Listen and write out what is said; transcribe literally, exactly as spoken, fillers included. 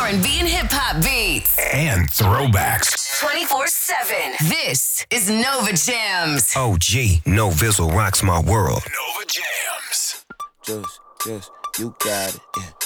R and B and hip-hop beats. And throwbacks. twenty-four seven. This is Nova Jams. O G, No Vizzle rocks my world. Nova Jams. Just, just, you got it, yeah.